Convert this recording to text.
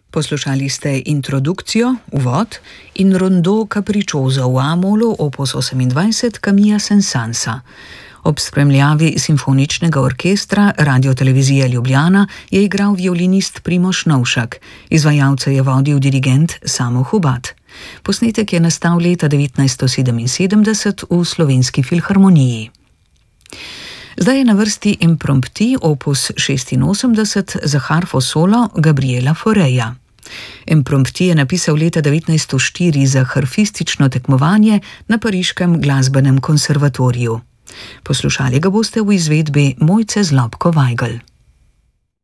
Poslušali ste introdukcijo, uvod in rondo Capriccioso v A-molu opus 28 Camilla Saint-Sansa. Ob spremljavi simfoničnega orkestra Radiotelevizije Ljubljana je igral violinist Primož Novšak, izvajalce je vodil dirigent Samo Hubad. Posnetek je nastal leta 1977 v Slovenski filharmoniji. Zdaj je na vrsti Impromptu opus 86 za harfo solo Gabriela Faureja. Impromptu je napisal leta 1904 za harfistično tekmovanje na Pariškem glasbenem konservatoriju. Poslušali ga boste v izvedbi Mojce Zlobko-Vajgl.